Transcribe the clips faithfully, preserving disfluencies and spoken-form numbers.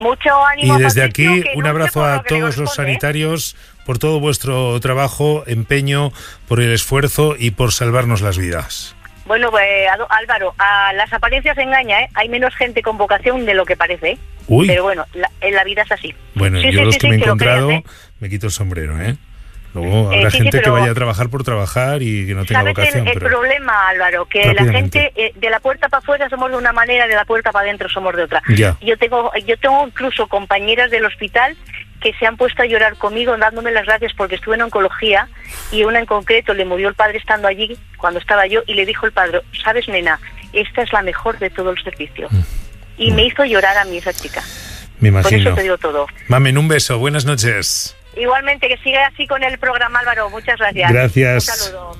Mucho ánimo. Y desde Patricio, aquí, que un luche abrazo por a lo que todos le los corresponde, ¿eh? sanitarios por todo vuestro trabajo, empeño, por el esfuerzo y por salvarnos las vidas. Bueno, pues Álvaro, a las apariencias engaña, ¿eh? Hay menos gente con vocación de lo que parece, ¿eh? Uy. Pero bueno, la, en la vida es así. Bueno, sí, yo sí, los sí, que sí, me he que lo encontrado, creas, ¿eh? me quito el sombrero, ¿eh? Luego habrá Eh, sí, gente sí, pero que vaya a trabajar por trabajar y que no tenga ¿sabes vocación. el, el pero problema, Álvaro? Que la rápidamente. gente, eh, de la puerta para afuera somos de una manera, de la puerta para adentro somos de otra. Ya. Yo tengo, yo tengo incluso compañeras del hospital que se han puesto a llorar conmigo dándome las gracias porque estuve en oncología y una en concreto le murió el padre estando allí cuando estaba yo y le dijo el padre, ¿sabes, nena? Esta es la mejor de todo el servicio. Mm. Y mm. me hizo llorar a mí esa chica. Me imagino. Por eso te digo todo. Mamen, un beso. Buenas noches. Igualmente, que siga así con el programa, Álvaro. Muchas gracias. Gracias. Un saludo.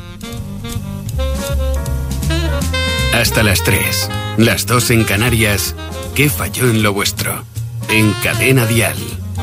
Hasta las tres. Las dos en Canarias. ¿Qué falló en lo vuestro? En Cadena Dial.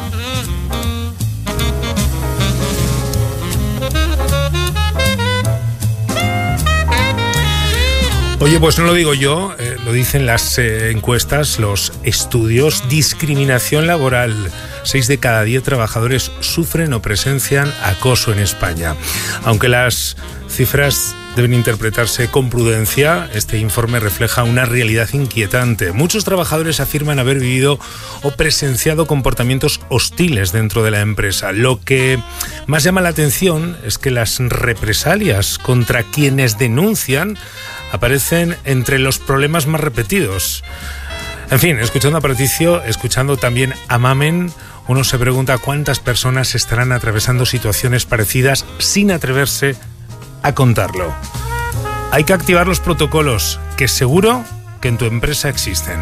Oye, pues no lo digo yo, eh, lo dicen las eh, encuestas, los estudios. Discriminación laboral. Seis de cada diez trabajadores sufren o presencian acoso en España. Aunque las cifras deben interpretarse con prudencia, este informe refleja una realidad inquietante. Muchos trabajadores afirman haber vivido o presenciado comportamientos hostiles dentro de la empresa. Lo que más llama la atención es que las represalias contra quienes denuncian aparecen entre los problemas más repetidos. En fin, escuchando a Patricio, escuchando también a Mamen, uno se pregunta cuántas personas estarán atravesando situaciones parecidas sin atreverse a contarlo. Hay que activar los protocolos que seguro que en tu empresa existen.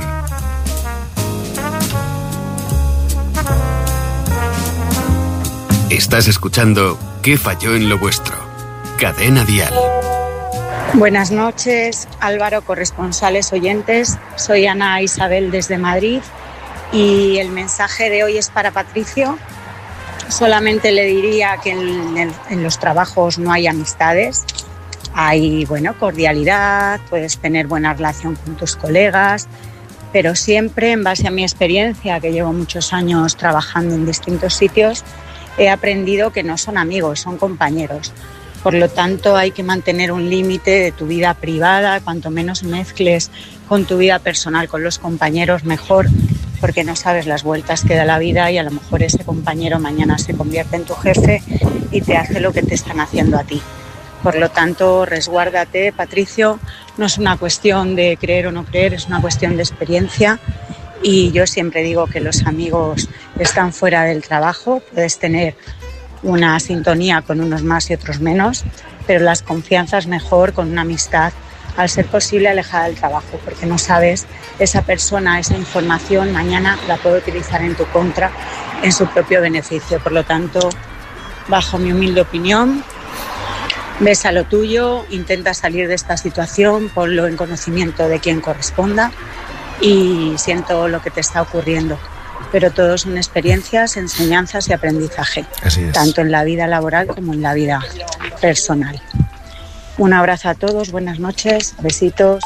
Estás escuchando ¿Qué falló en lo vuestro? Cadena Dial. Buenas noches, Álvaro, corresponsales oyentes. Soy Ana Isabel desde Madrid y el mensaje de hoy es para Patricio. Solamente le diría que en, en, en los trabajos no hay amistades, hay, bueno, cordialidad, puedes tener buena relación con tus colegas, pero siempre, en base a mi experiencia, que llevo muchos años trabajando en distintos sitios, he aprendido que no son amigos, son compañeros. Por lo tanto, hay que mantener un límite de tu vida privada, cuanto menos mezcles con tu vida personal, con los compañeros, mejor, porque no sabes las vueltas que da la vida y a lo mejor ese compañero mañana se convierte en tu jefe y te hace lo que te están haciendo a ti. Por lo tanto, resguárdate, Patricio, no es una cuestión de creer o no creer, es una cuestión de experiencia y yo siempre digo que los amigos están fuera del trabajo, puedes tener una sintonía con unos más y otros menos, pero las confianzas mejor con una amistad, al ser posible alejada del trabajo, porque no sabes, esa persona, esa información mañana la puede utilizar en tu contra, en su propio beneficio. Por lo tanto, bajo mi humilde opinión, ves a lo tuyo, intenta salir de esta situación, ponlo en conocimiento de quien corresponda y siento lo que te está ocurriendo. Pero todo son experiencias, enseñanzas y aprendizaje, tanto en la vida laboral como en la vida personal. Un abrazo a todos, buenas noches, besitos.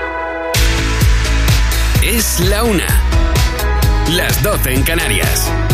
Es la una, las doce en Canarias.